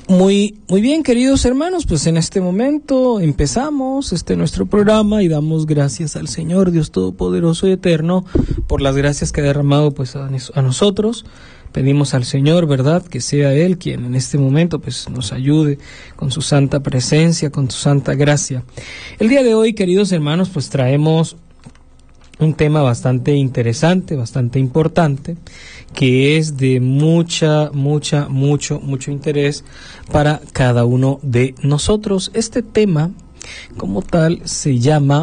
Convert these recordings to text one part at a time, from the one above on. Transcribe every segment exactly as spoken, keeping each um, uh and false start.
Muy, muy bien, queridos hermanos, pues en este momento empezamos este nuestro programa y damos gracias al Señor Dios Todopoderoso y Eterno por las gracias que ha derramado pues a, a nosotros. Pedimos al Señor, ¿verdad?, que sea Él quien en este momento pues nos ayude con su santa presencia, con su santa gracia. El día de hoy, queridos hermanos, pues traemos un tema bastante interesante, bastante importante, que es de mucha, mucha, mucho, mucho interés para cada uno de nosotros. Este tema, como tal, se llama,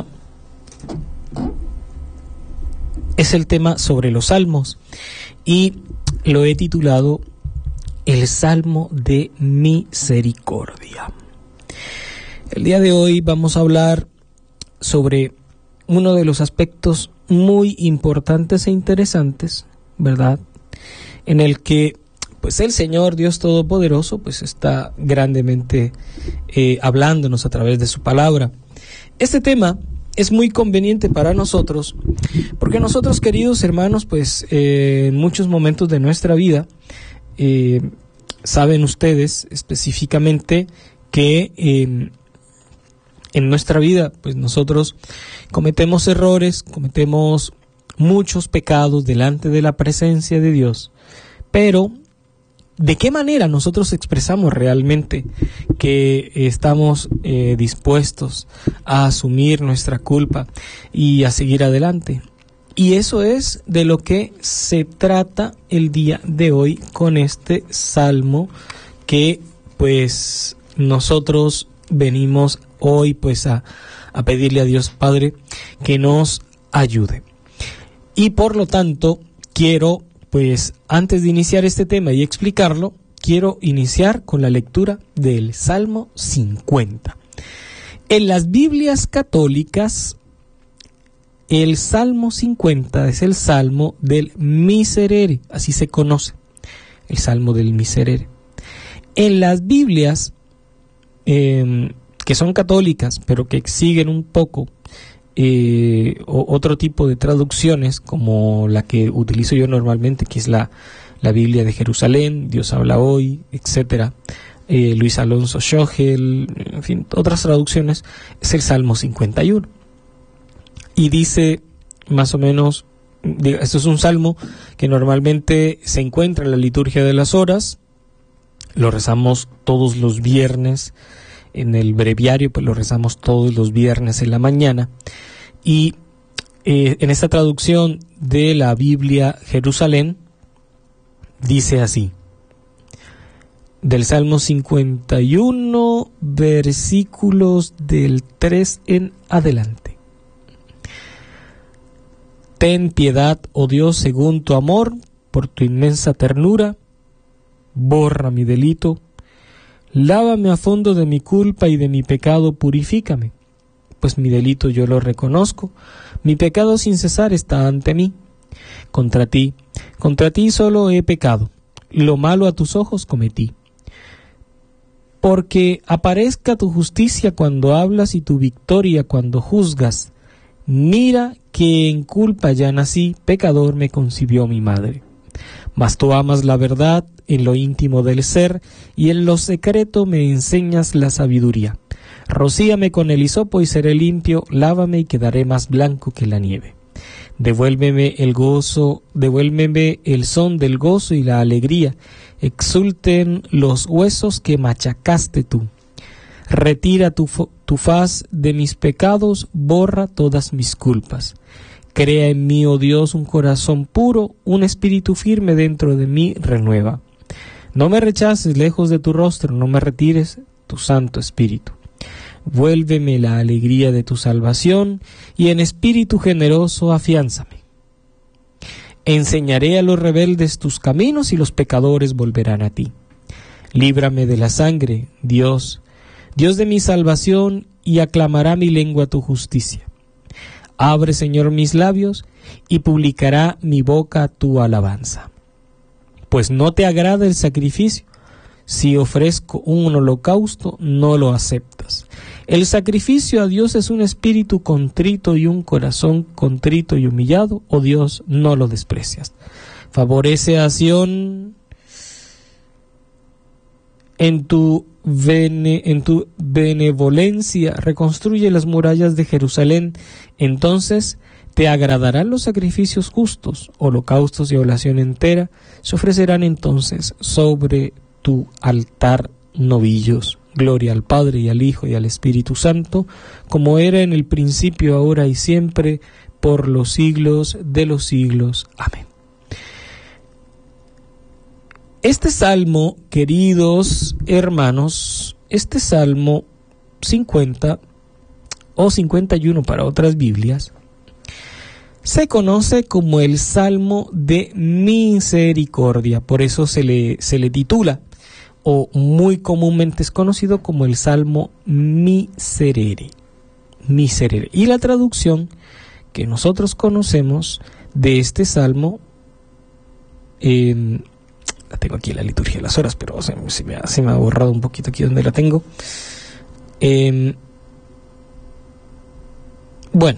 es el tema sobre los salmos, y lo he titulado El Salmo de Misericordia. El día de hoy vamos a hablar sobre uno de los aspectos muy importantes e interesantes, ¿verdad?, en el que pues el Señor Dios Todopoderoso pues está grandemente eh, hablándonos a través de su palabra. Este tema es muy conveniente para nosotros porque nosotros, queridos hermanos, pues eh, en muchos momentos de nuestra vida eh, saben ustedes específicamente que eh, en nuestra vida, pues nosotros cometemos errores, cometemos muchos pecados delante de la presencia de Dios, pero ¿de qué manera nosotros expresamos realmente que estamos eh, dispuestos a asumir nuestra culpa y a seguir adelante? Y eso es de lo que se trata el día de hoy con este salmo que pues nosotros venimos hoy pues a, a pedirle a Dios Padre que nos ayude. Y por lo tanto quiero pues antes de iniciar este tema y explicarlo, quiero iniciar con la lectura del Salmo cincuenta. En las Biblias católicas, el Salmo cincuenta es el Salmo del Miserere, así se conoce, el Salmo del Miserere. En las Biblias eh, que son católicas, pero que siguen un poco eh, o, otro tipo de traducciones, como la que utilizo yo normalmente, que es la, la Biblia de Jerusalén, Dios habla hoy, etcétera, eh, Luis Alonso Schogel, en fin, otras traducciones, es el Salmo cincuenta y uno. Y dice más o menos, esto es un salmo que normalmente se encuentra en la liturgia de las horas, lo rezamos todos los viernes. En el breviario, pues lo rezamos todos los viernes en la mañana. Y eh, en esta traducción de la Biblia Jerusalén, dice así, del Salmo cincuenta y uno, versículos del tres en adelante. Ten piedad, oh Dios, según tu amor, por tu inmensa ternura, borra mi delito. Lávame a fondo de mi culpa y de mi pecado purifícame, pues mi delito yo lo reconozco, mi pecado sin cesar está ante mí. Contra ti, contra ti solo he pecado, lo malo a tus ojos cometí. Porque aparezca tu justicia cuando hablas y tu victoria cuando juzgas. Mira que en culpa ya nací, pecador me concibió mi madre. Mas tú amas la verdad en lo íntimo del ser, y en lo secreto me enseñas la sabiduría. Rocíame con el hisopo y seré limpio, lávame y quedaré más blanco que la nieve. Devuélveme el gozo, devuélveme el son del gozo y la alegría, exulten los huesos que machacaste tú. Retira tu, tu faz de mis pecados, borra todas mis culpas. Crea en mí, oh Dios, un corazón puro, un espíritu firme dentro de mí renueva. No me rechaces lejos de tu rostro, no me retires tu santo espíritu. Vuélveme la alegría de tu salvación, y en espíritu generoso afiánzame. Enseñaré a los rebeldes tus caminos, y los pecadores volverán a ti. Líbrame de la sangre, Dios, Dios de mi salvación, y aclamará mi lengua tu justicia. Abre, Señor, mis labios, y publicará mi boca tu alabanza. Pues no te agrada el sacrificio. Si ofrezco un holocausto, no lo aceptas. El sacrificio a Dios es un espíritu contrito y un corazón contrito y humillado. Oh Dios, no lo desprecias. Favorece a Sión En tu, bene, en tu benevolencia reconstruye las murallas de Jerusalén. Entonces te agradarán los sacrificios justos, holocaustos y oblación entera. Se ofrecerán entonces sobre tu altar novillos. Gloria al Padre y al Hijo y al Espíritu Santo, como era en el principio, ahora y siempre, por los siglos de los siglos. Amén. Este salmo, queridos hermanos, este salmo cincuenta o cincuenta y uno para otras Biblias, se conoce como el Salmo de Misericordia, por eso se le, se le titula, o muy comúnmente es conocido como el Salmo Miserere. Miserere. Y la traducción que nosotros conocemos de este salmo, eh, la tengo aquí en la liturgia de las horas, pero se, se, me, ha, se me ha borrado un poquito aquí donde la tengo. Eh, bueno,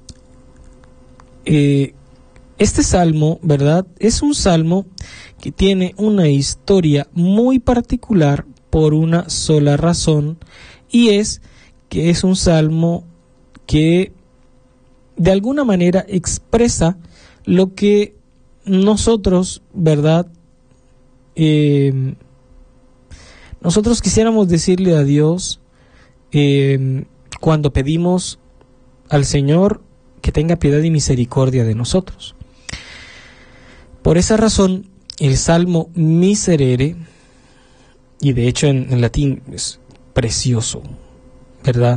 eh, este salmo, ¿verdad? Es un salmo que tiene una historia muy particular por una sola razón, y es que es un salmo que de alguna manera expresa lo que nosotros, ¿verdad? Eh, nosotros quisiéramos decirle a Dios eh, cuando pedimos al Señor que tenga piedad y misericordia de nosotros. Por esa razón, el Salmo Miserere, y de hecho en, en latín es precioso, ¿verdad?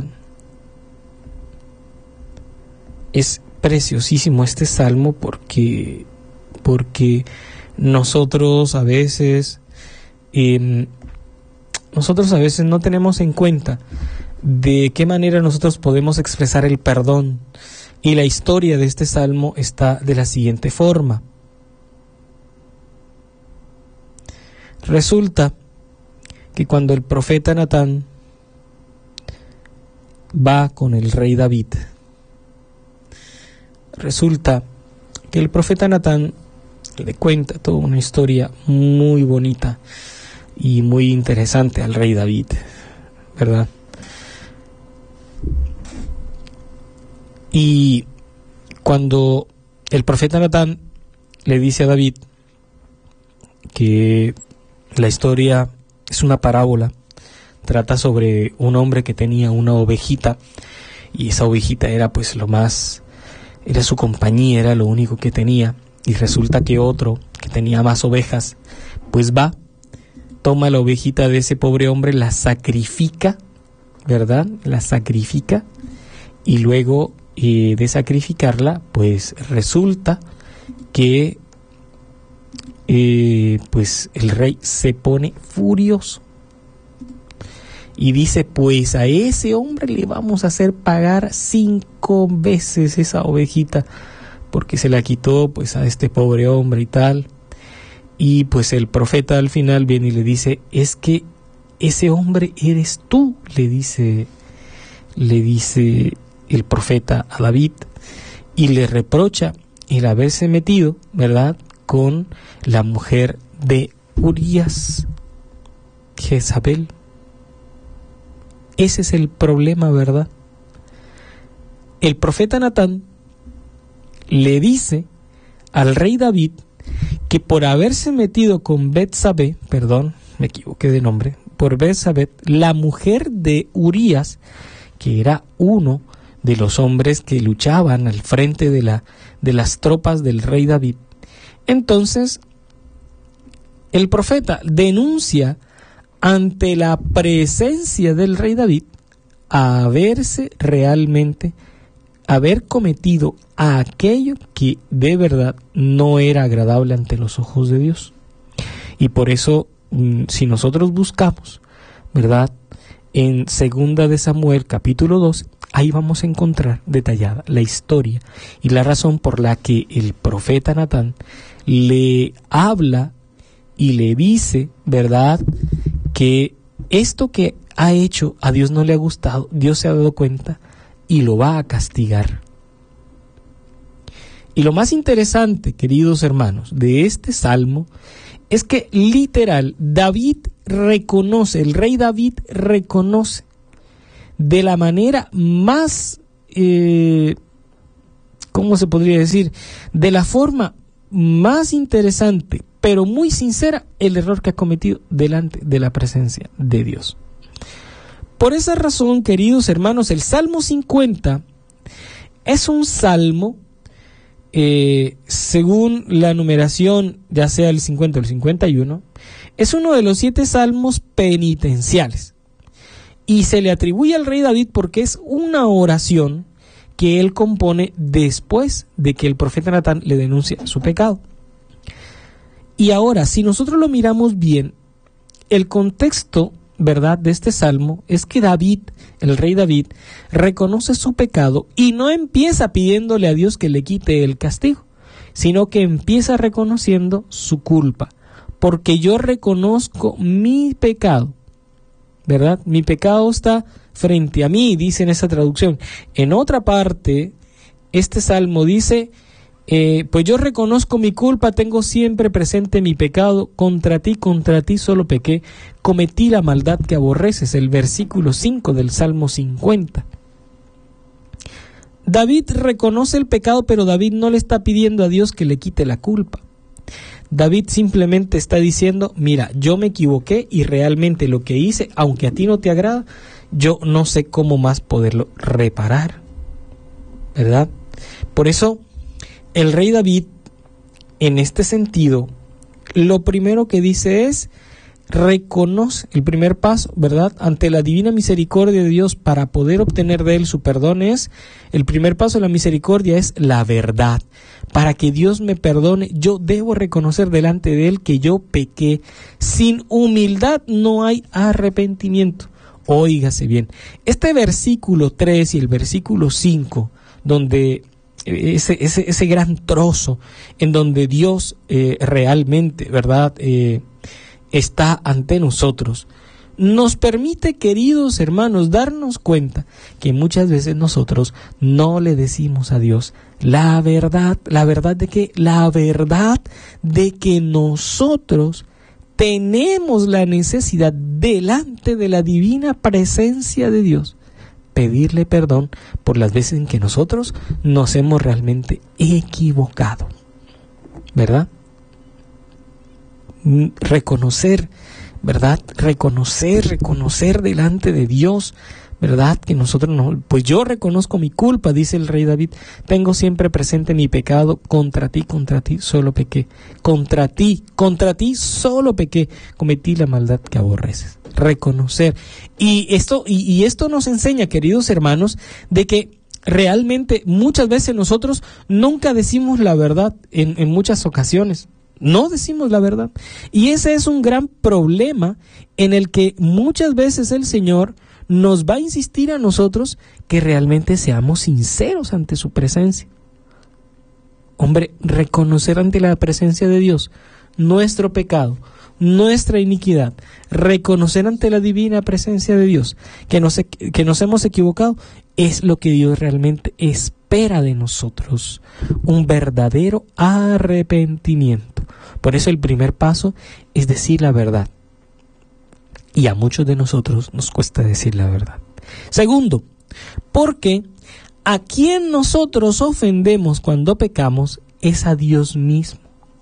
Es preciosísimo este salmo porque, porque nosotros a veces, eh, nosotros a veces no tenemos en cuenta de qué manera nosotros podemos expresar el perdón. Y la historia de este salmo está de la siguiente forma. Resulta que cuando el profeta Natán va con el rey David, resulta que el profeta Natán le cuenta toda una historia muy bonita y muy interesante al rey David, ¿verdad? Y cuando el profeta Natán le dice a David que la historia es una parábola, trata sobre un hombre que tenía una ovejita, y esa ovejita era pues lo más, era su compañía, era lo único que tenía, y resulta que otro que tenía más ovejas, pues va, toma la ovejita de ese pobre hombre, la sacrifica, ¿verdad? La sacrifica, y luego eh, de sacrificarla, pues resulta que eh, pues el rey se pone furioso y dice, pues a ese hombre le vamos a hacer pagar cinco veces esa ovejita, porque se la quitó pues a este pobre hombre y tal. Y pues el profeta al final viene y le dice, es que ese hombre eres tú, le dice, le dice el profeta a David, y le reprocha el haberse metido, ¿verdad?, con la mujer de Urías, Jezabel. Ese es el problema, ¿verdad? El profeta Natán le dice al rey David que por haberse metido con Betsabé, perdón, me equivoqué de nombre, por Betsabé, la mujer de Urías, que era uno de los hombres que luchaban al frente de la de las tropas del rey David. Entonces, el profeta denuncia ante la presencia del rey David a haberse realmente, haber cometido aquello que de verdad no era agradable ante los ojos de Dios. Y por eso, si nosotros buscamos, ¿verdad?, en Segunda de Samuel, capítulo doce, ahí vamos a encontrar detallada la historia y la razón por la que el profeta Natán le habla y le dice, ¿verdad?, que esto que ha hecho a Dios no le ha gustado, Dios se ha dado cuenta y lo va a castigar. Y lo más interesante, queridos hermanos, de este salmo es que literal David reconoce, el rey David reconoce de la manera más, eh, ¿cómo se podría decir? De la forma más interesante, pero muy sincera, el error que ha cometido delante de la presencia de Dios. Por esa razón, queridos hermanos, el Salmo cincuenta es un salmo, eh, según la numeración, ya sea el cincuenta o el cincuenta y uno, es uno de los siete salmos penitenciales. Y se le atribuye al rey David porque es una oración que él compone después de que el profeta Natán le denuncia su pecado. Y ahora, si nosotros lo miramos bien, el contexto, ¿verdad?, de este salmo es que David, el rey David, reconoce su pecado y no empieza pidiéndole a Dios que le quite el castigo, sino que empieza reconociendo su culpa. Porque yo reconozco mi pecado, ¿verdad? Mi pecado está frente a mí, dice en esa traducción. En otra parte, este salmo dice, eh, pues yo reconozco mi culpa, tengo siempre presente mi pecado, contra ti, contra ti solo pequé, cometí la maldad que aborreces, el versículo cinco del Salmo cincuenta. David reconoce el pecado, pero David no le está pidiendo a Dios que le quite la culpa. David simplemente está diciendo, mira, yo me equivoqué y realmente lo que hice, aunque a ti no te agrada, yo no sé cómo más poderlo reparar, ¿verdad? Por eso, el rey David, en este sentido, lo primero que dice es, reconoce el primer paso, ¿verdad? Ante la divina misericordia de Dios para poder obtener de Él su perdón es, el primer paso de la misericordia es la verdad. Para que Dios me perdone, yo debo reconocer delante de Él que yo pequé. Sin humildad no hay arrepentimiento. Óigase bien, este versículo tres y el versículo cinco, donde ese, ese, ese gran trozo en donde Dios eh, realmente, ¿verdad?, eh, está ante nosotros, nos permite, queridos hermanos, darnos cuenta que muchas veces nosotros no le decimos a Dios la verdad. ¿La verdad de qué? La verdad de que nosotros tenemos la necesidad delante de la divina presencia de Dios, pedirle perdón por las veces en que nosotros nos hemos realmente equivocado, ¿verdad? Reconocer, ¿verdad? Reconocer, reconocer delante de Dios, ¿verdad? Que nosotros no, pues yo reconozco mi culpa, dice el rey David, tengo siempre presente mi pecado, contra ti, contra ti solo pequé, contra ti, contra ti solo pequé, cometí la maldad que aborreces. Reconocer. Y esto, y, y esto nos enseña, queridos hermanos, de que realmente muchas veces nosotros nunca decimos la verdad en, en muchas ocasiones. No decimos la verdad. Y ese es un gran problema en el que muchas veces el Señor nos va a insistir a nosotros que realmente seamos sinceros ante su presencia. Hombre, reconocer ante la presencia de Dios nuestro pecado, nuestra iniquidad, reconocer ante la divina presencia de Dios que nos, que nos hemos equivocado, es lo que Dios realmente espera de nosotros, un verdadero arrepentimiento. Por eso el primer paso es decir la verdad. Y a muchos de nosotros nos cuesta decir la verdad. Segundo, porque a quien nosotros ofendemos cuando pecamos es a Dios mismo.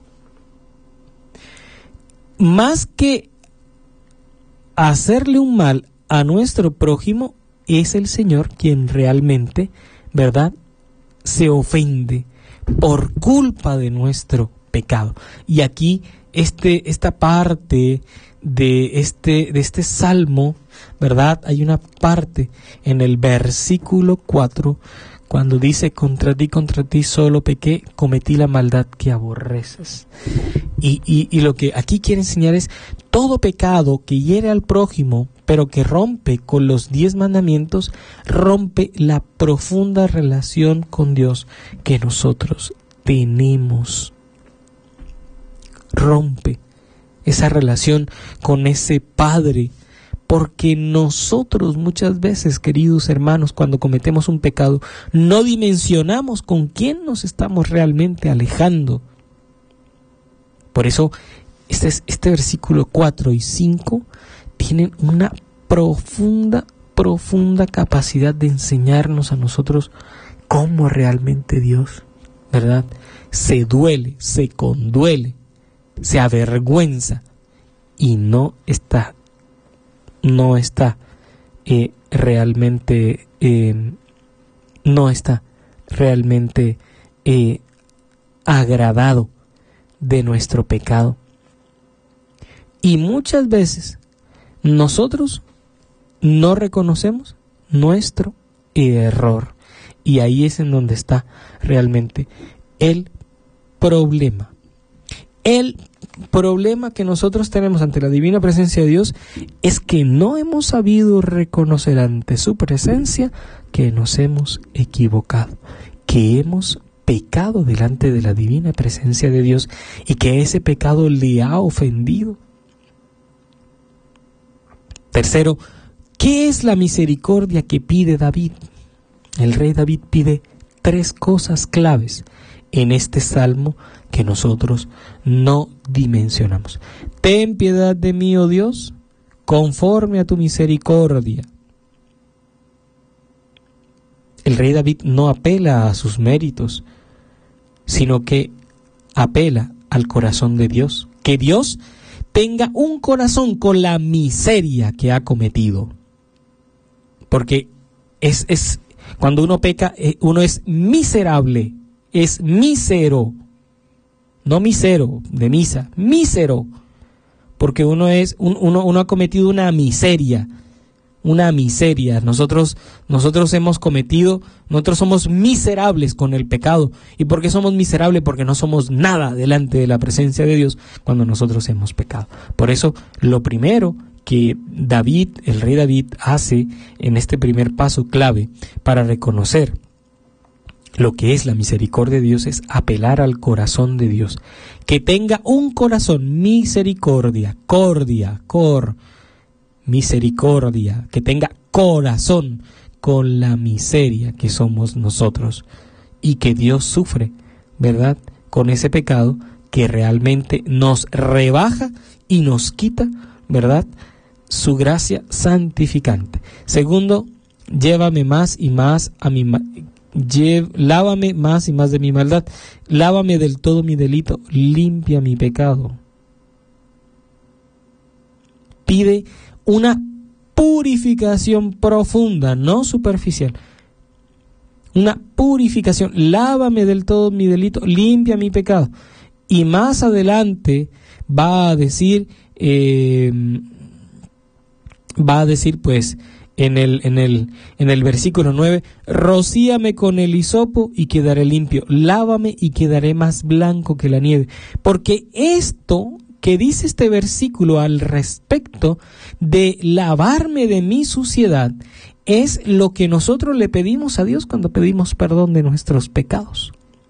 Más que hacerle un mal a nuestro prójimo, es el Señor quien realmente, ¿verdad?, se ofende por culpa de nuestro pecado. Y aquí este, esta parte de este, de este salmo, ¿verdad? Hay una parte en el versículo cuatro, cuando dice, contra ti, contra ti solo pequé, cometí la maldad que aborreces. Y, y, y lo que aquí quiere enseñar es, todo pecado que hiere al prójimo, pero que rompe con los diez mandamientos, rompe la profunda relación con Dios que nosotros tenemos. Rompe esa relación con ese Padre, porque nosotros muchas veces, queridos hermanos, cuando cometemos un pecado, no dimensionamos con quién nos estamos realmente alejando. Por eso, este, es, este versículo cuatro y cinco tienen una profunda, profunda capacidad de enseñarnos a nosotros cómo realmente Dios, ¿verdad?, se duele, se conduele, se avergüenza y no está, no está eh, realmente, eh, no está realmente eh, agradado de nuestro pecado. Y muchas veces nosotros no reconocemos nuestro error. Y ahí es en donde está realmente el problema. El problema que nosotros tenemos ante la divina presencia de Dios es que no hemos sabido reconocer ante su presencia que nos hemos equivocado, que hemos pecado delante de la divina presencia de Dios y que ese pecado le ha ofendido. Tercero, ¿qué es la misericordia que pide David? El rey David pide tres cosas claves en este salmo que nosotros no dimensionamos. Ten piedad de mí, oh Dios, conforme a tu misericordia. El rey David no apela a sus méritos, sino que apela al corazón de Dios. Que Dios tenga un corazón con la miseria que ha cometido. Porque es, es cuando uno peca, uno es miserable, es mísero, no misero de misa, mísero, porque uno es un, uno, uno ha cometido una miseria, una miseria. Nosotros, nosotros hemos cometido, nosotros somos miserables con el pecado. ¿Y por qué somos miserables? Porque no somos nada delante de la presencia de Dios cuando nosotros hemos pecado. Por eso, lo primero que David, el rey David, hace en este primer paso clave para reconocer lo que es la misericordia de Dios es apelar al corazón de Dios. Que tenga un corazón, misericordia, cordia, cor, misericordia, que tenga corazón con la miseria que somos nosotros y que Dios sufre, ¿verdad?, con ese pecado que realmente nos rebaja y nos quita, ¿verdad?, su gracia santificante. Segundo, llévame más y más a mi ma- lle- lávame más y más de mi maldad, lávame del todo mi delito, limpia mi pecado. Pide una purificación profunda, no superficial. Una purificación, lávame del todo mi delito, limpia mi pecado. Y más adelante va a decir, eh, va a decir pues en el, en el, en el versículo nueve, rocíame con el hisopo y quedaré limpio, lávame y quedaré más blanco que la nieve. Porque esto que dice este versículo al respecto de lavarme de mi suciedad es lo que nosotros le pedimos a Dios cuando pedimos perdón de nuestros pecados.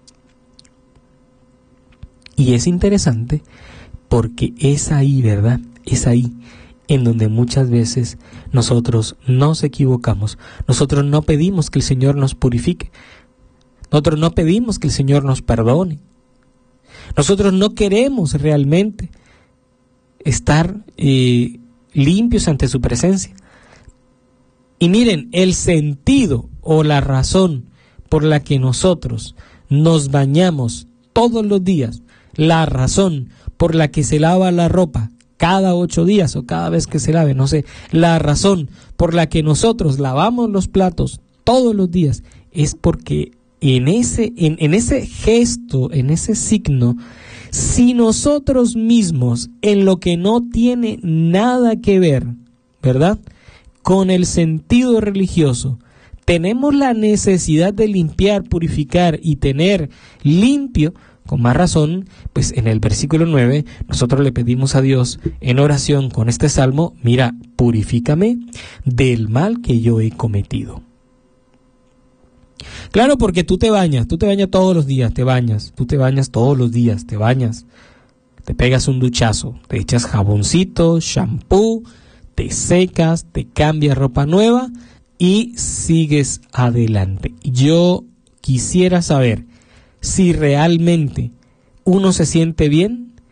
Y es interesante porque es ahí, ¿verdad? Es ahí en donde muchas veces nosotros nos equivocamos. Nosotros no pedimos que el Señor nos purifique. Nosotros no pedimos que el Señor nos perdone. Nosotros no queremos realmente estar eh, limpios ante su presencia. Y miren, el sentido o la razón por la que nosotros nos bañamos todos los días, la razón por la que se lava la ropa cada ocho días o cada vez que se lave, no sé, la razón por la que nosotros lavamos los platos todos los días es porque en ese, en, en ese gesto, en ese signo, si nosotros mismos, en lo que no tiene nada que ver, ¿verdad?, con el sentido religioso, tenemos la necesidad de limpiar, purificar y tener limpio, con más razón, pues en el versículo nueve, nosotros le pedimos a Dios en oración con este salmo, mira, purifícame del mal que yo he cometido. Claro, porque tú te bañas, tú te bañas todos los días, te bañas, tú te bañas todos los días, te bañas, te pegas un duchazo, te echas jaboncito, shampoo, te secas, te cambias ropa nueva y sigues adelante. Yo quisiera saber si realmente uno se siente bien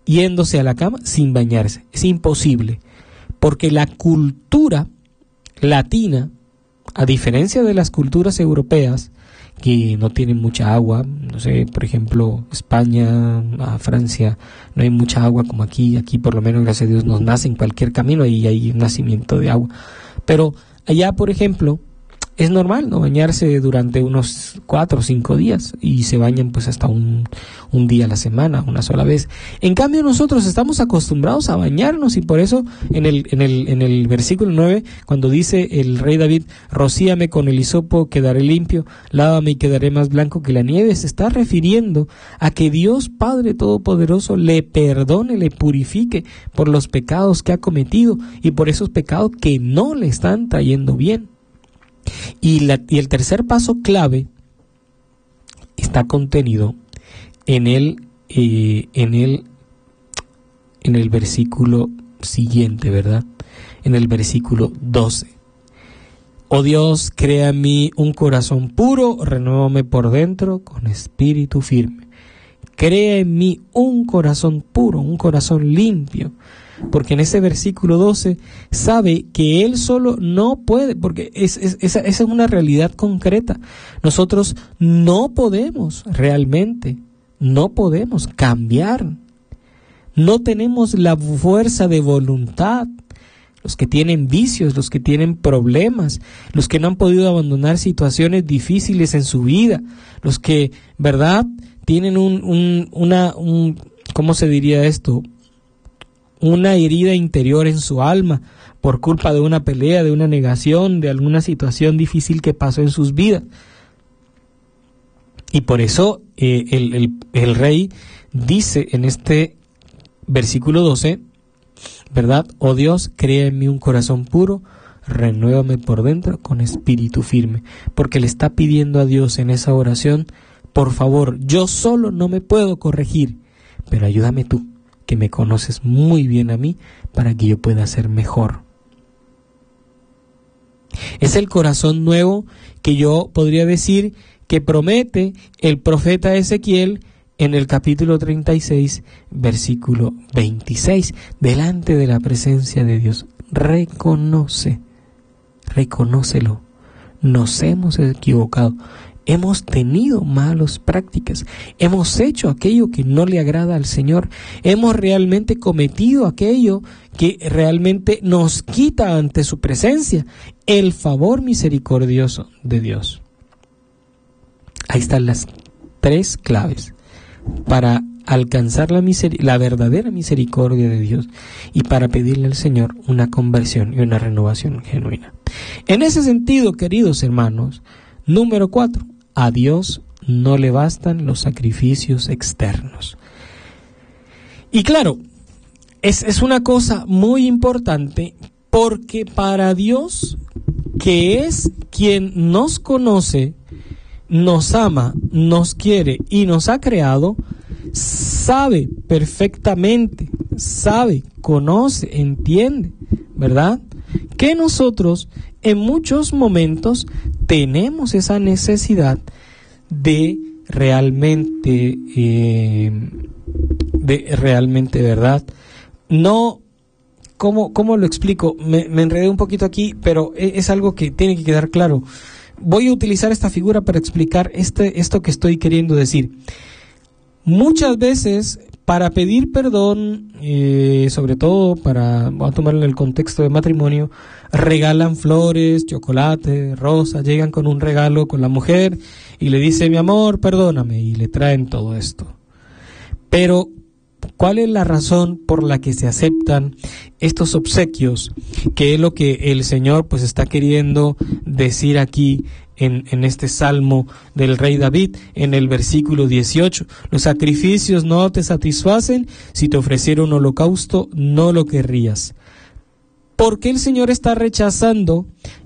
yéndose a la cama sin bañarse. Es imposible, porque la cultura latina, a diferencia de las culturas europeas, que no tienen mucha agua, no sé, por ejemplo, España, Francia, no hay mucha agua como aquí, aquí por lo menos, gracias a Dios, nos nace en cualquier camino y hay un nacimiento de agua. Pero allá, por ejemplo, es normal no bañarse durante unos cuatro o cinco días y se bañan pues hasta un, un día a la semana, una sola vez. En cambio nosotros estamos acostumbrados a bañarnos y por eso en el, en el, en el versículo nueve, cuando dice el rey David, rocíame con el hisopo, quedaré limpio, lávame y quedaré más blanco que la nieve, se está refiriendo a que Dios Padre Todopoderoso le perdone, le purifique por los pecados que ha cometido y por esos pecados que no le están trayendo bien. Y, la, y el tercer paso clave está contenido en el, eh, en el, en el versículo siguiente, ¿verdad? En el versículo doce. Oh Dios, crea en mí un corazón puro, renuévame por dentro con espíritu firme. Crea en mí un corazón puro, un corazón limpio. Porque en ese versículo doce sabe que él solo no puede, porque es, es, esa, esa es una realidad concreta. Nosotros no podemos realmente, no podemos cambiar. No tenemos la fuerza de voluntad. Los que tienen vicios, los que tienen problemas, los que no han podido abandonar situaciones difíciles en su vida, los que, ¿verdad?, tienen un, un, una, un, ¿cómo se diría esto?, una herida interior en su alma por culpa de una pelea, de una negación, de alguna situación difícil que pasó en sus vidas. Y por eso eh, el, el, el rey dice en este versículo doce, ¿verdad? Oh Dios, crea en mí un corazón puro, renuévame por dentro con espíritu firme. Porque le está pidiendo a Dios en esa oración, por favor, yo solo no me puedo corregir, pero ayúdame tú, que me conoces muy bien a mí, para que yo pueda ser mejor. Es el corazón nuevo que yo podría decir que promete el profeta Ezequiel en el capítulo treinta y seis, versículo veintiséis, delante de la presencia de Dios. Reconoce, reconócelo. Nos hemos equivocado. Hemos tenido malas prácticas, hemos hecho aquello que no le agrada al Señor, hemos realmente cometido aquello que realmente nos quita ante su presencia el favor misericordioso de Dios. Ahí están las tres claves para alcanzar la, miser- la verdadera misericordia de Dios y para pedirle al Señor una conversión y una renovación genuina. En ese sentido, queridos hermanos, número cuatro, a Dios no le bastan los sacrificios externos. Y claro, es, es una cosa muy importante porque para Dios, que es quien nos conoce, nos ama, nos quiere y nos ha creado, sabe perfectamente, sabe, conoce, entiende, ¿verdad?, que nosotros en muchos momentos tenemos esa necesidad de realmente, eh, de realmente, ¿verdad? No, ¿cómo, cómo lo explico? Me, me enredé un poquito aquí, pero es, es algo que tiene que quedar claro. Voy a utilizar esta figura para explicar este, esto que estoy queriendo decir. Muchas veces, para pedir perdón, eh, sobre todo para, voy a tomarlo en el contexto de matrimonio, regalan flores, chocolate, rosas, llegan con un regalo con la mujer y le dice, mi amor, perdóname, y le traen todo esto. Pero, ¿cuál es la razón por la que se aceptan estos obsequios? Que es lo que el Señor pues está queriendo decir aquí en, en este salmo del rey David, en el versículo dieciocho. Los sacrificios no te satisfacen, si te ofreciera un holocausto no lo querrías. ¿Por qué el Señor está rechazando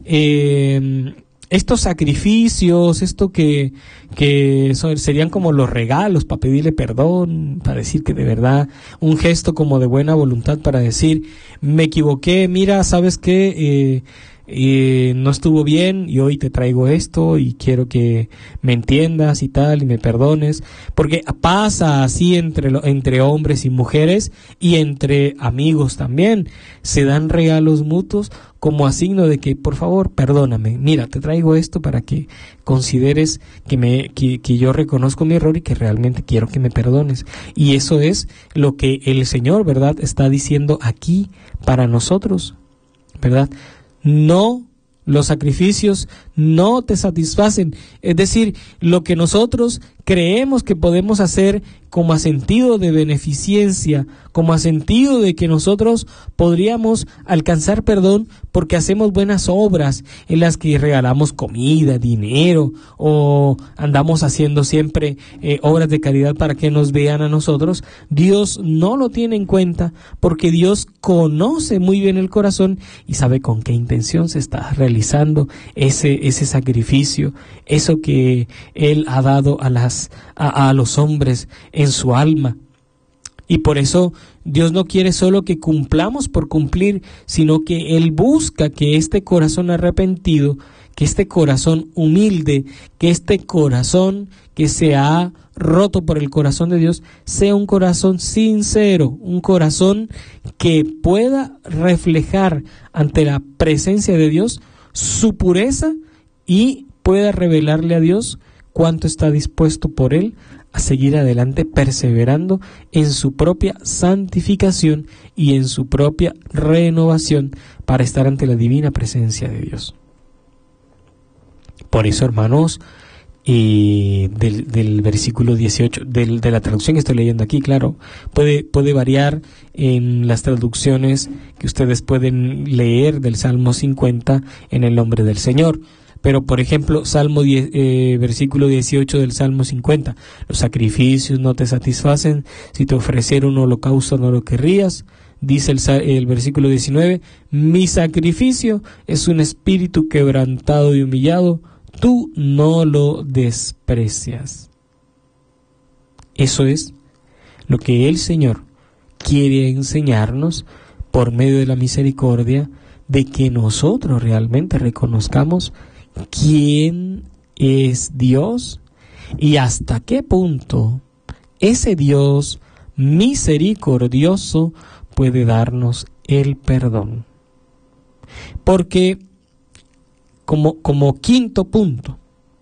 eh, estos sacrificios, esto que, que son, serían como los regalos para pedirle perdón, para decir que de verdad, un gesto como de buena voluntad para decir, me equivoqué, mira, ¿sabes qué? Eh, eh, no estuvo bien y hoy te traigo esto y quiero que me entiendas y tal y me perdones, porque pasa así entre, entre hombres y mujeres y entre amigos también, se dan regalos mutuos como a signo de que por favor perdóname, mira, te traigo esto para que consideres que, me, que, que yo reconozco mi error y que realmente quiero que me perdones. Y eso es lo que el Señor, ¿verdad?, está diciendo aquí para nosotros, ¿verdad? No, los sacrificios no te satisfacen. Es decir, lo que nosotros creemos que podemos hacer como a sentido de beneficencia, como a sentido de que nosotros podríamos alcanzar perdón porque hacemos buenas obras en las que regalamos comida, dinero, o andamos haciendo siempre eh, obras de caridad para que nos vean a nosotros. Dios no lo tiene en cuenta porque Dios conoce muy bien el corazón y sabe con qué intención se está realizando ese, ese sacrificio, eso que Él ha dado a las a, a los hombres en su alma. Y por eso Dios no quiere solo que cumplamos por cumplir, sino que Él busca que este corazón arrepentido, que este corazón humilde, que este corazón que se ha roto por el corazón de Dios, sea un corazón sincero, un corazón que pueda reflejar ante la presencia de Dios su pureza y pueda revelarle a Dios cuánto está dispuesto por Él a seguir adelante perseverando en su propia santificación y en su propia renovación para estar ante la divina presencia de Dios. Por eso, hermanos, y del, del versículo dieciocho, del, de la traducción que estoy leyendo aquí, claro, puede, puede variar en las traducciones que ustedes pueden leer del Salmo cincuenta en el nombre del Señor. Pero, por ejemplo, Salmo diez, eh, versículo dieciocho del Salmo cincuenta, los sacrificios no te satisfacen, si te ofreciera un holocausto no lo querrías. Dice el, el versículo diecinueve, mi sacrificio es un espíritu quebrantado y humillado, tú no lo desprecias. Eso es lo que el Señor quiere enseñarnos por medio de la misericordia, de que nosotros realmente reconozcamos quién es Dios y hasta qué punto ese Dios misericordioso puede darnos el perdón. Porque, como, como quinto punto,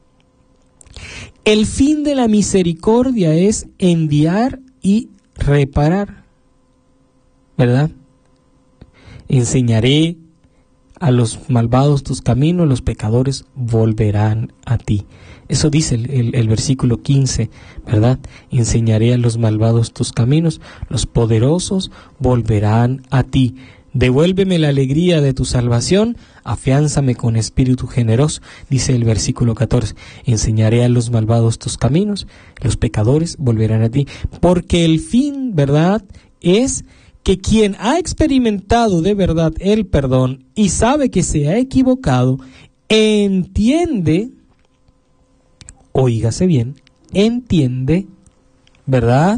el fin de la misericordia es enviar y reparar, ¿verdad? Enseñaré a los malvados tus caminos, los pecadores volverán a ti. Eso dice el, el, el versículo quince, ¿verdad? Enseñaré a los malvados tus caminos, los poderosos volverán a ti. Devuélveme la alegría de tu salvación, afiánzame con espíritu generoso, dice el versículo catorce. Enseñaré a los malvados tus caminos, los pecadores volverán a ti. Porque el fin, ¿verdad?, es que quien ha experimentado de verdad el perdón y sabe que se ha equivocado, entiende, óigase bien, entiende, ¿verdad?,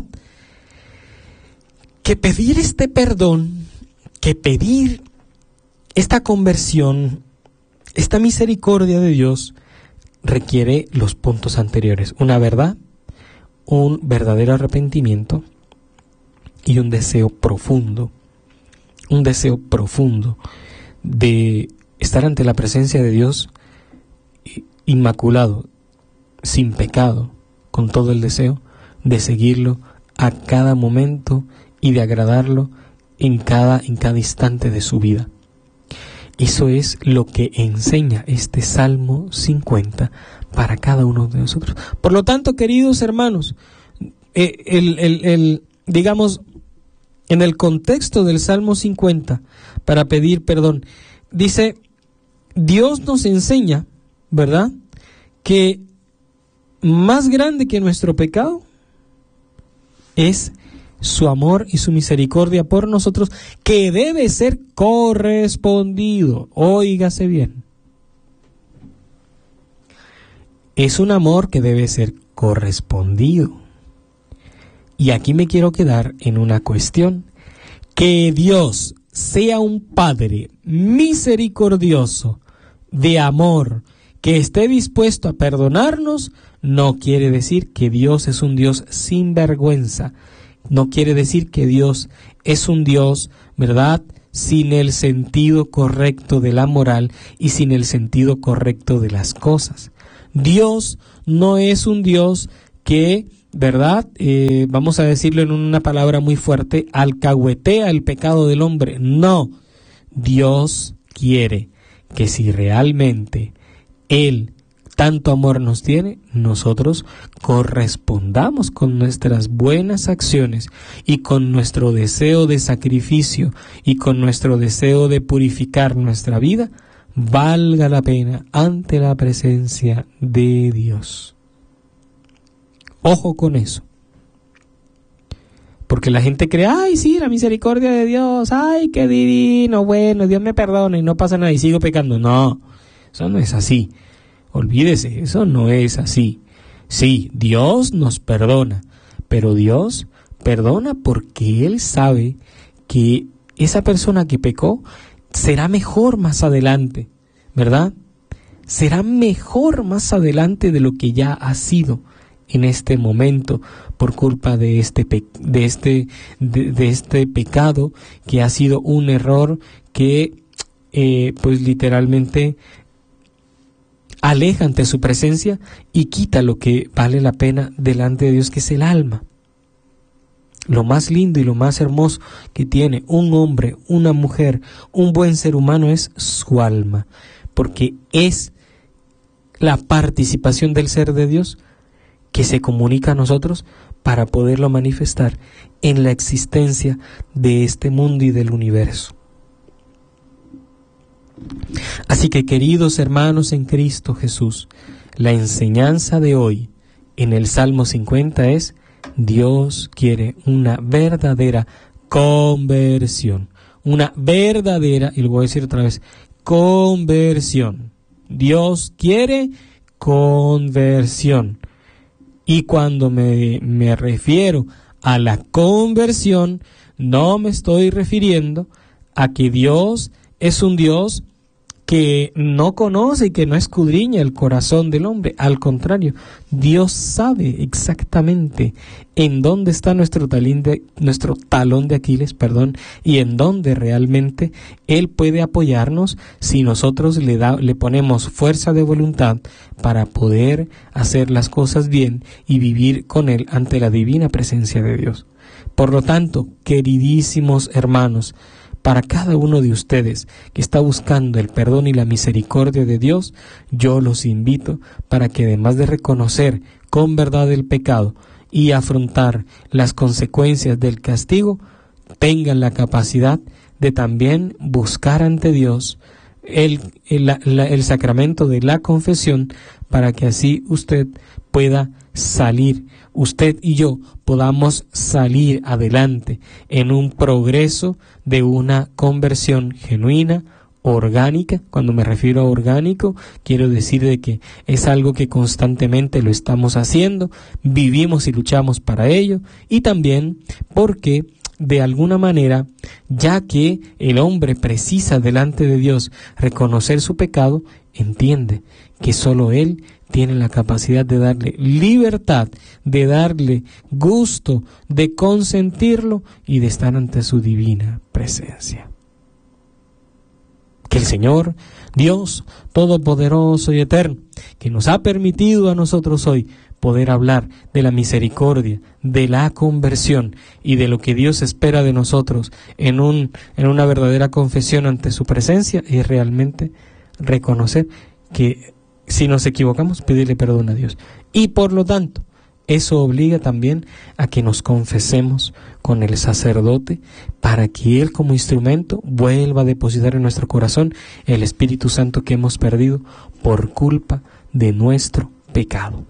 que pedir este perdón, que pedir esta conversión, esta misericordia de Dios, requiere los puntos anteriores: una verdad, un verdadero arrepentimiento y un deseo profundo, un deseo profundo de estar ante la presencia de Dios inmaculado, sin pecado, con todo el deseo de seguirlo a cada momento y de agradarlo en cada, en cada instante de su vida. Eso es lo que enseña este Salmo cincuenta para cada uno de nosotros. Por lo tanto, queridos hermanos, eh, el, el, el, digamos, en el contexto del Salmo cincuenta, para pedir perdón, dice, Dios nos enseña, ¿verdad?, que más grande que nuestro pecado es su amor y su misericordia por nosotros, que debe ser correspondido. Óigase bien. Es un amor que debe ser correspondido. Y aquí me quiero quedar en una cuestión: que Dios sea un Padre misericordioso, de amor, que esté dispuesto a perdonarnos, no quiere decir que Dios es un Dios sin vergüenza. No quiere decir que Dios es un Dios, ¿verdad?, sin el sentido correcto de la moral y sin el sentido correcto de las cosas. Dios no es un Dios que, ¿verdad?, eh, vamos a decirlo en una palabra muy fuerte, alcahuetea el pecado del hombre. No, Dios quiere que si realmente Él tanto amor nos tiene, nosotros correspondamos con nuestras buenas acciones y con nuestro deseo de sacrificio y con nuestro deseo de purificar nuestra vida, valga la pena ante la presencia de Dios. Ojo con eso. Porque la gente cree, ay, sí, la misericordia de Dios, ay, qué divino, bueno, Dios me perdona y no pasa nada y sigo pecando. No, eso no es así. Olvídese, eso no es así. Sí, Dios nos perdona, pero Dios perdona porque Él sabe que esa persona que pecó será mejor más adelante, ¿verdad? Será mejor más adelante de lo que ya ha sido en este momento por culpa de este pe- de este de, de este pecado que ha sido un error que eh, pues literalmente aleja ante su presencia y quita lo que vale la pena delante de Dios, que es el alma. Lo más lindo y lo más hermoso que tiene un hombre, una mujer, un buen ser humano es su alma, porque es la participación del ser de Dios que se comunica a nosotros para poderlo manifestar en la existencia de este mundo y del universo. Así que, queridos hermanos en Cristo Jesús, la enseñanza de hoy en el Salmo cincuenta es: Dios quiere una verdadera conversión, una verdadera, y lo voy a decir otra vez, conversión. Dios quiere conversión. Y cuando me, me refiero a la conversión, no me estoy refiriendo a que Dios es un Dios que no conoce y que no escudriña el corazón del hombre. Al contrario, Dios sabe exactamente en dónde está nuestro talón de, nuestro talón de Aquiles, perdón, y en dónde realmente Él puede apoyarnos si nosotros le, da, le ponemos fuerza de voluntad para poder hacer las cosas bien y vivir con Él ante la divina presencia de Dios. Por lo tanto, queridísimos hermanos, para cada uno de ustedes que está buscando el perdón y la misericordia de Dios, yo los invito para que, además de reconocer con verdad el pecado y afrontar las consecuencias del castigo, tengan la capacidad de también buscar ante Dios el, el, la, el sacramento de la confesión, para que así usted pueda salir, usted y yo podamos salir adelante en un progreso de una conversión genuina, orgánica. Cuando me refiero a orgánico, quiero decir de que es algo que constantemente lo estamos haciendo, vivimos y luchamos para ello, y también porque de alguna manera, ya que el hombre precisa delante de Dios reconocer su pecado, entiende que solo Él tiene la capacidad de darle libertad, de darle gusto, de consentirlo y de estar ante su divina presencia. Que el Señor, Dios Todopoderoso y Eterno, que nos ha permitido a nosotros hoy poder hablar de la misericordia, de la conversión y de lo que Dios espera de nosotros en un en una verdadera confesión ante su presencia, es realmente reconocer que si nos equivocamos, pedirle perdón a Dios. Y por lo tanto, eso obliga también a que nos confesemos con el sacerdote, para que Él, como instrumento, vuelva a depositar en nuestro corazón el Espíritu Santo que hemos perdido por culpa de nuestro pecado.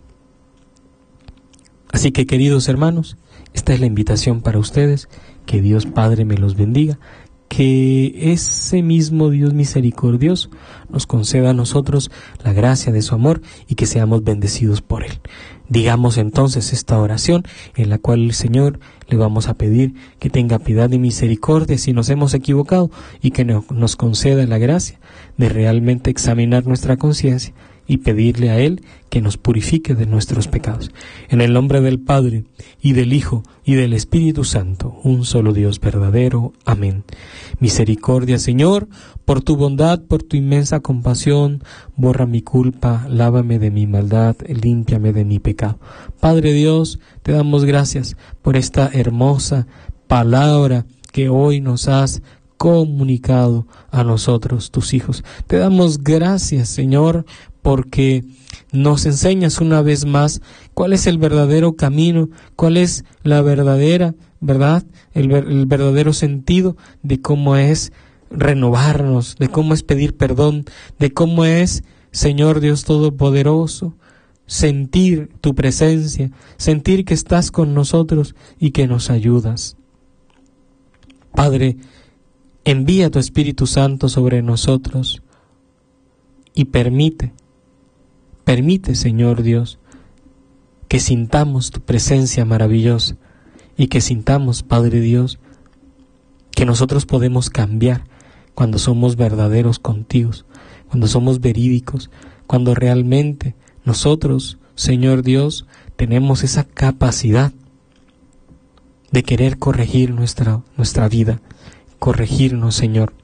Así que, queridos hermanos, esta es la invitación para ustedes. Que Dios Padre me los bendiga, que ese mismo Dios misericordioso nos conceda a nosotros la gracia de su amor y que seamos bendecidos por Él. Digamos entonces esta oración en la cual el Señor le vamos a pedir que tenga piedad y misericordia si nos hemos equivocado y que no, nos conceda la gracia de realmente examinar nuestra conciencia y pedirle a Él que nos purifique de nuestros pecados. En el nombre del Padre, y del Hijo, y del Espíritu Santo, un solo Dios verdadero. Amén. Misericordia, Señor, por tu bondad, por tu inmensa compasión, borra mi culpa, lávame de mi maldad, límpiame de mi pecado. Padre Dios, te damos gracias por esta hermosa palabra que hoy nos has comunicado a nosotros, tus hijos. Te damos gracias, Señor, porque nos enseñas una vez más cuál es el verdadero camino, cuál es la verdadera, ¿verdad? El, ver, el verdadero sentido de cómo es renovarnos, de cómo es pedir perdón, de cómo es, Señor Dios Todopoderoso, sentir tu presencia, sentir que estás con nosotros y que nos ayudas. Padre, envía tu Espíritu Santo sobre nosotros y permite Permite, Señor Dios, que sintamos tu presencia maravillosa y que sintamos, Padre Dios, que nosotros podemos cambiar cuando somos verdaderos contigo, cuando somos verídicos, cuando realmente nosotros, Señor Dios, tenemos esa capacidad de querer corregir nuestra, nuestra vida, corregirnos, Señor.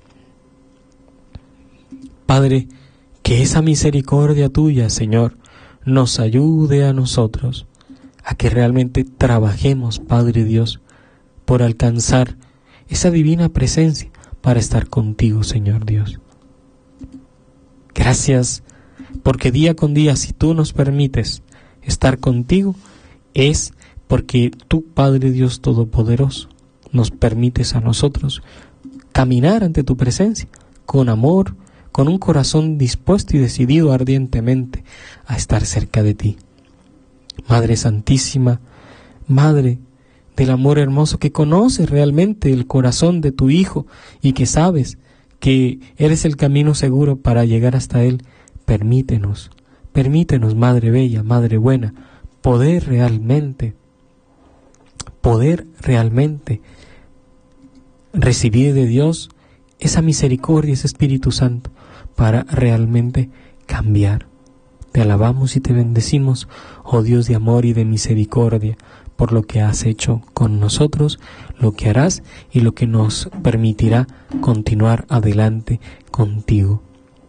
Padre, que esa misericordia tuya, Señor, nos ayude a nosotros a que realmente trabajemos, Padre Dios, por alcanzar esa divina presencia para estar contigo, Señor Dios. Gracias, porque día con día, si tú nos permites estar contigo, es porque tú, Padre Dios Todopoderoso, nos permites a nosotros caminar ante tu presencia con amor, con un corazón dispuesto y decidido ardientemente a estar cerca de ti. Madre Santísima, Madre del amor hermoso, que conoces realmente el corazón de tu Hijo y que sabes que eres el camino seguro para llegar hasta Él, permítenos, permítenos, Madre Bella, Madre Buena, poder realmente, poder realmente recibir de Dios esa misericordia, ese Espíritu Santo, para realmente cambiar. Te alabamos y te bendecimos, oh Dios de amor y de misericordia, por lo que has hecho con nosotros, lo que harás y lo que nos permitirá continuar adelante contigo.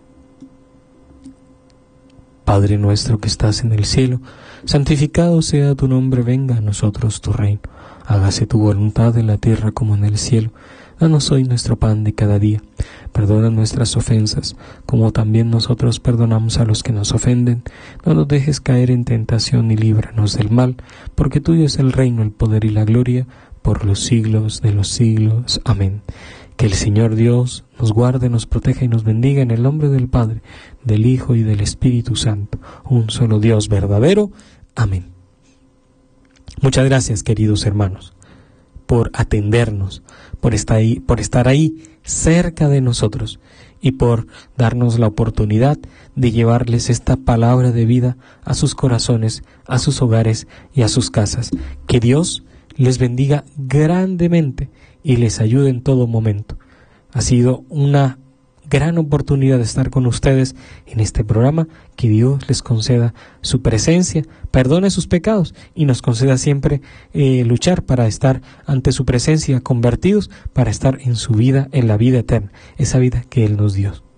Padre nuestro que estás en el cielo, santificado sea tu nombre, venga a nosotros tu reino. Hágase tu voluntad en la tierra como en el cielo. Danos hoy nuestro pan de cada día. Perdona nuestras ofensas, como también nosotros perdonamos a los que nos ofenden. No nos dejes caer en tentación y líbranos del mal, porque tuyo es el reino, el poder y la gloria, por los siglos de los siglos. Amén. Que el Señor Dios nos guarde, nos proteja y nos bendiga en el nombre del Padre, del Hijo y del Espíritu Santo, un solo Dios verdadero. Amén. Muchas gracias, queridos hermanos, por atendernos, por estar ahí, por estar ahí cerca de nosotros y por darnos la oportunidad de llevarles esta palabra de vida a sus corazones, a sus hogares y a sus casas. Que Dios les bendiga grandemente y les ayude en todo momento. Ha sido una gran oportunidad de estar con ustedes en este programa. Que Dios les conceda su presencia, perdone sus pecados y nos conceda siempre eh, luchar para estar ante su presencia, convertidos para estar en su vida, en la vida eterna, esa vida que Él nos dio.